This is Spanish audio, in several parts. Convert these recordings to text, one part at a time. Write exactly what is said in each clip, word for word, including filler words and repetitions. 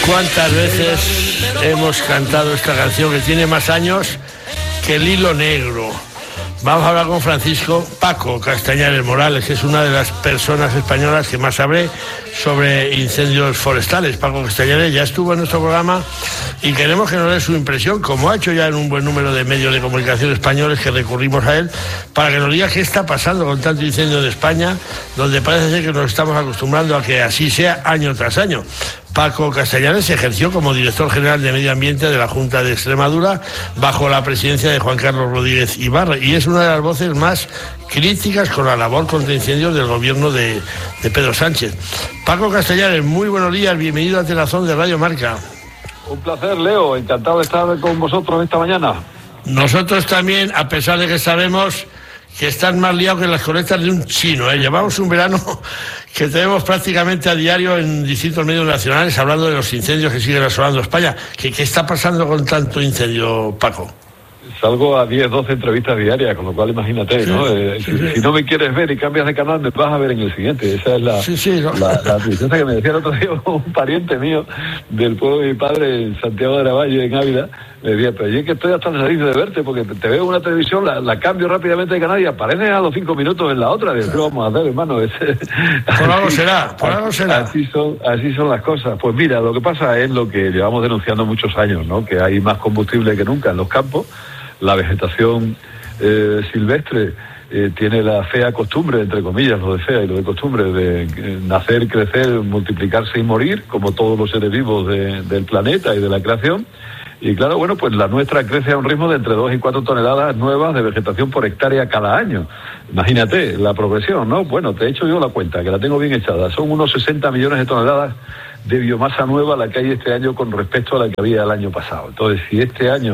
¿Cuántas veces hemos cantado esta canción que tiene más años que el hilo negro? Vamos a hablar con Francisco Paco Castañares Morales, que es una de las personas españolas que más sabe sobre incendios forestales. Paco Castañares ya estuvo en nuestro programa y queremos que nos dé su impresión, como ha hecho ya en un buen número de medios de comunicación españoles que recurrimos a él, para que nos diga qué está pasando con tanto incendio en España, donde parece ser que nos estamos acostumbrando a que así sea año tras año. Paco Castañares ejerció como director general de Medio Ambiente de la Junta de Extremadura bajo la presidencia de Juan Carlos Rodríguez Ibarra y es una de las voces más críticas con la labor contra incendios del gobierno de, de Pedro Sánchez. Paco Castañares, muy buenos días, bienvenido a Telazón de Radio Marca. Un placer, Leo, encantado de estar con vosotros esta mañana. Nosotros también, a pesar de que sabemos que están más liados que las colectas de un chino, ¿eh? Llevamos un verano que tenemos prácticamente a diario en distintos medios nacionales hablando de los incendios que siguen asolando España. ¿Qué, qué está pasando con tanto incendio, Paco? Salgo a diez, doce entrevistas diarias, con lo cual imagínate, ¿no? Sí, eh, sí, si, sí. si no me quieres ver y cambias de canal, me vas a ver en el siguiente. Esa es la, sí, sí, ¿no? la, la tristeza que me decía el otro día un pariente mío del pueblo de mi padre, en Santiago de Aravalle, en Ávila. Me decía, pero yo que estoy hasta el nariz de verte, porque te, te veo en una televisión, la, la cambio rápidamente de canal y apareces a los cinco minutos en la otra. Digo, ¿qué vamos a hacer, hermano? Es, por algo será, por algo será. Así son, así son las cosas. Pues mira, lo que pasa es lo que llevamos denunciando muchos años, ¿no? Que hay más combustible que nunca en los campos. La vegetación eh, silvestre eh, tiene la fea costumbre, entre comillas, lo de fea y lo de costumbre, de eh, nacer, crecer, multiplicarse y morir, como todos los seres vivos de, del planeta y de la creación. Y claro, bueno, pues la nuestra crece a un ritmo de entre dos y cuatro toneladas nuevas de vegetación por hectárea cada año. Imagínate la progresión, ¿no? Bueno, te he hecho yo la cuenta, que la tengo bien echada. Son unos sesenta millones de toneladas de biomasa nueva la que hay este año con respecto a la que había el año pasado. Entonces, si este año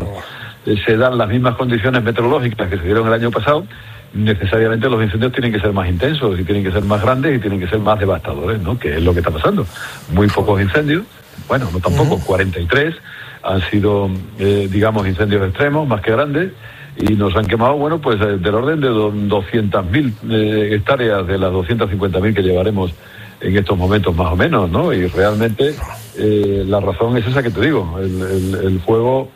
se dan las mismas condiciones meteorológicas que se dieron el año pasado, necesariamente los incendios tienen que ser más intensos y tienen que ser más grandes y tienen que ser más devastadores, ¿no? Que es lo que está pasando. Muy pocos incendios, bueno, no tampoco, cuarenta y tres han sido, eh, digamos, incendios extremos, más que grandes, y nos han quemado, bueno, pues eh, del orden de doscientas mil eh, hectáreas de las doscientas cincuenta mil que llevaremos en estos momentos más o menos, ¿no? Y realmente eh, la razón es esa que te digo, el, el, el fuego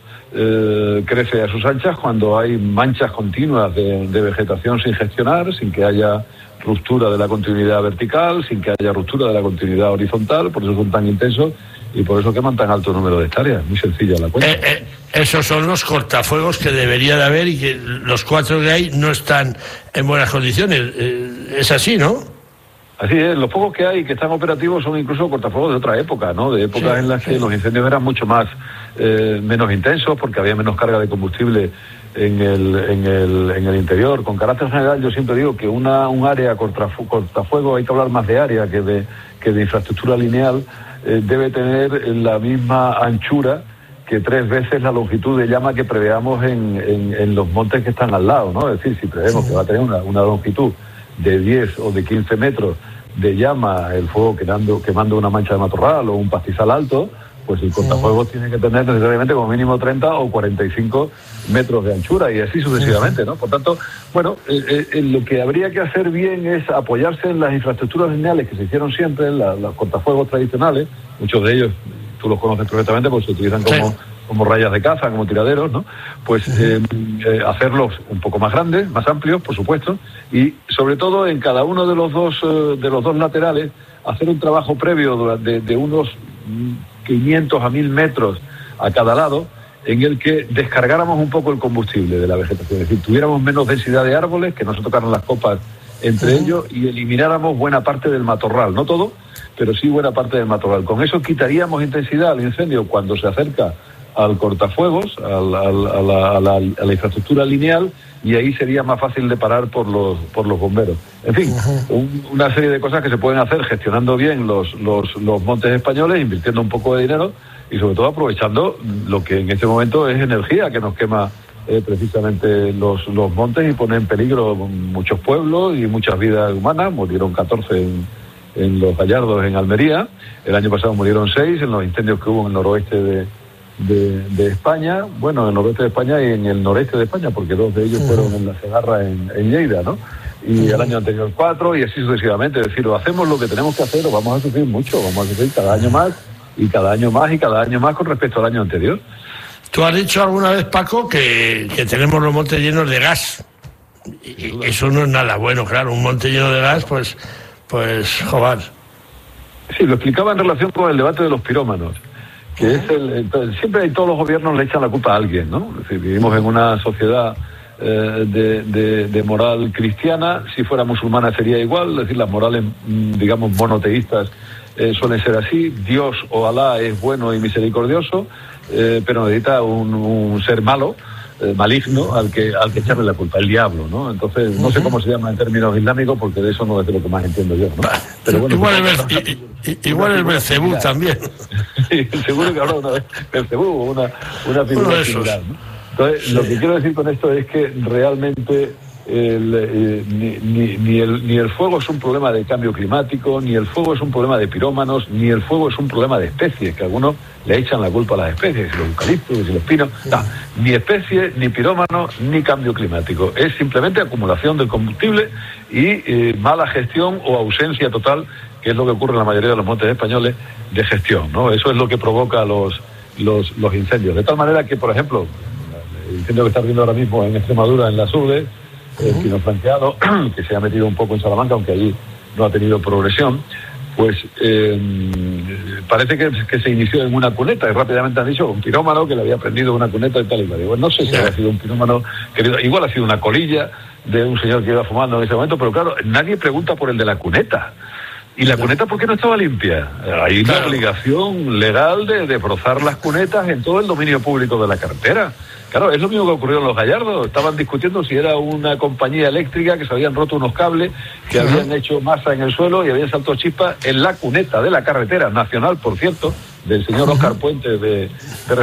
Eh, crece a sus anchas cuando hay manchas continuas de, de vegetación sin gestionar, sin que haya ruptura de la continuidad vertical, sin que haya ruptura de la continuidad horizontal, por eso son tan intensos y por eso queman tan alto número de hectáreas. Muy sencilla la cuenta. Eh, eh, esos son los cortafuegos que debería de haber y que los cuatro que hay no están en buenas condiciones. Eh, es así, ¿no? Así es, los pocos que hay que están operativos son incluso cortafuegos de otra época, ¿no? De épocas sí, en las que sí. los incendios eran mucho más, eh, menos intensos, porque había menos carga de combustible en el, en el, en el interior. Con carácter general, yo siempre digo que una, un área cortafu- cortafuego, hay que hablar más de área que de, que de infraestructura lineal, eh, debe tener la misma anchura que tres veces la longitud de llama que preveamos en, en, en los montes que están al lado, ¿no? Es decir, si prevemos sí. que va a tener una, una longitud de diez o de quince metros de llama, el fuego quemando, quemando una mancha de matorral o un pastizal alto, pues el cortafuegos sí. tiene que tener necesariamente como mínimo treinta o cuarenta y cinco metros de anchura y así sucesivamente, ¿no? Por tanto, bueno, eh, eh, lo que habría que hacer bien es apoyarse en las infraestructuras lineales que se hicieron siempre, la, los cortafuegos tradicionales, muchos de ellos tú los conoces perfectamente porque se utilizan como... Sí. como rayas de caza, como tiraderos, ¿no? Pues eh, eh, hacerlos un poco más grandes, más amplios, por supuesto, y sobre todo en cada uno de los dos eh, de los dos laterales hacer un trabajo previo de, de unos quinientos a mil metros a cada lado, en el que descargáramos un poco el combustible de la vegetación, es decir, tuviéramos menos densidad de árboles, que no se tocaran las copas entre uh-huh. ellos y elimináramos buena parte del matorral, no todo, pero sí buena parte del matorral. Con eso quitaríamos intensidad al incendio cuando se acerca al cortafuegos, al, al, a, la, a, la, a la infraestructura lineal, y ahí sería más fácil de parar por los por los bomberos. En fin, uh-huh. un, una serie de cosas que se pueden hacer gestionando bien los, los, los montes españoles, invirtiendo un poco de dinero y sobre todo aprovechando lo que en este momento es energía que nos quema eh, precisamente los, los montes y pone en peligro muchos pueblos y muchas vidas humanas. Murieron catorce en, en Los Gallardos, en Almería. El año pasado murieron seis en los incendios que hubo en el noroeste de De, de España, bueno, en el noroeste de España y en el noreste de España, porque dos de ellos uh-huh. fueron en la Segarra, en, en Lleida, ¿no? Y uh-huh. el año anterior cuatro, y así sucesivamente. Es decir, o hacemos lo que tenemos que hacer o vamos a sufrir mucho, vamos a sufrir cada año más y cada año más y cada año más con respecto al año anterior. Tú has dicho alguna vez, Paco, que, que tenemos los montes llenos de gas. Y eso no es nada bueno, claro, un monte lleno de gas, pues, pues, joder. Sí, lo explicaba en relación con el debate de los pirómanos, que es el, el siempre hay, todos los gobiernos le echan la culpa a alguien, ¿no? Es decir, vivimos en una sociedad eh, de, de, de moral cristiana. Si fuera musulmana sería igual, es decir, las morales, digamos, monoteístas eh, suelen ser así. Dios o Alá es bueno y misericordioso, eh, pero necesita un, un ser malo, eh, maligno, al que al que echarle la culpa, el diablo, ¿no? Entonces, no sé cómo se llama en términos islámicos, porque de eso no es de lo que más entiendo yo, ¿no? Pero bueno, igual, pues, el, el, el, igual el Belcebú también. Sí, seguro que habrá una vez Belcebú, una, una figura similar, ¿no? Entonces, sí. Lo que quiero decir con esto es que realmente el, eh, ni, ni, ni, el, ni el fuego es un problema de cambio climático, ni el fuego es un problema de pirómanos, ni el fuego es un problema de especies, que algunos le echan la culpa a las especies, los eucaliptos y los pinos. No, ni especie, ni pirómanos, ni cambio climático. Es simplemente acumulación del combustible y eh, mala gestión o ausencia total, que es lo que ocurre en la mayoría de los montes españoles, de gestión, ¿no? Eso es lo que provoca los, los, los incendios. De tal manera que, por ejemplo, el incendio que está viendo ahora mismo en Extremadura, en las Urdes, el pino franqueado, que se ha metido un poco en Salamanca, aunque allí no ha tenido progresión, pues eh, parece que, que se inició en una cuneta, y rápidamente han dicho un pirómano que le había prendido una cuneta y tal y tal. Bueno, no sé si ha sido un pirómano, querido, igual ha sido una colilla de un señor que iba fumando en ese momento, pero claro, nadie pregunta por el de la cuneta. ¿Y la cuneta por qué no estaba limpia? Hay una obligación legal de, de brozar las cunetas en todo el dominio público de la carretera. Claro, es lo mismo que ocurrió en Los Gallardos. Estaban discutiendo si era una compañía eléctrica, que se habían roto unos cables, que uh-huh. habían hecho masa en el suelo y habían saltado chispas en la cuneta de la carretera nacional, por cierto, del señor uh-huh. Óscar Puente de, de